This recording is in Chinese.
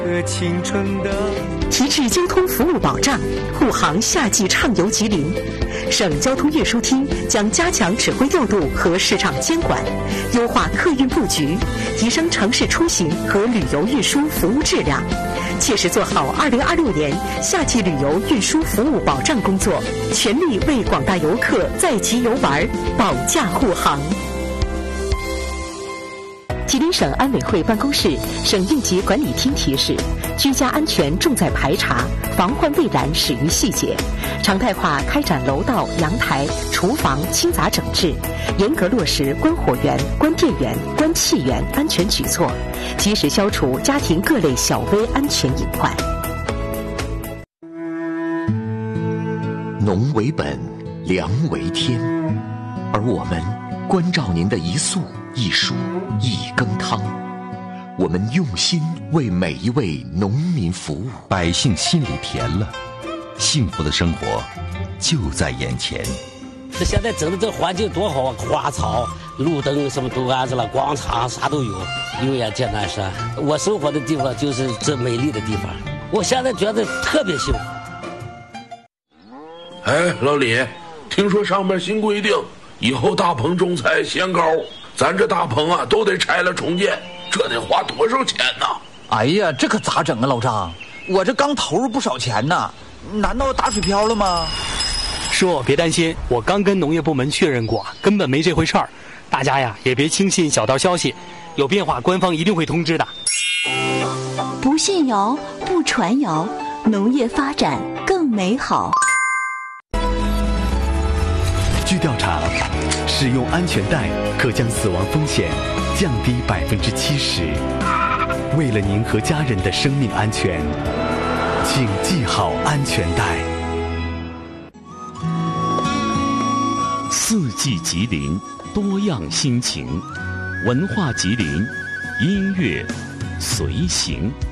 青春的提质交通服务保障，护航夏季畅游吉林。省交通运输厅将加强指挥调度和市场监管，优化客运布局，提升城市出行和旅游运输服务质量，切实做好2026年夏季旅游运输服务保障工作，全力为广大游客在吉游玩保驾护航。吉林省安委会办公室、省应急管理厅提示：居家安全重在排查，防患未然始于细节。常态化开展楼道、阳台、厨房清杂整治，严格落实关火源、关电源、关气源安全举措，及时消除家庭各类小微安全隐患。 农为本，粮为天，而我们关照您的一粟一蔬一羹汤，我们用心为每一位农民服务， 百姓心里甜了，幸福的生活就在眼前。 这现在整的这环境多好啊，花草、路灯什么都安置了，广场啥都有，油盐艰难山。我生活的地方就是这美丽的地方，我现在觉得特别幸福。 哎，老李，听说上面新规定，以后大棚种菜限高，咱这大棚啊都得拆了重建，这得花多少钱呢？ 哎呀，这可咋整啊，老张？我这刚投入不少钱呢，难道打水漂了吗？ 叔，别担心，我刚跟农业部门确认过，根本没这回事儿。大家呀，也别轻信小道消息，有变化官方一定会通知的。 不信谣，不传谣，农业发展更美好。 据调查，使用安全带可将死亡风险降低70%。为了您和家人的生命安全，请系好安全带。 四季吉林，多样心情，文化吉林，音乐随行。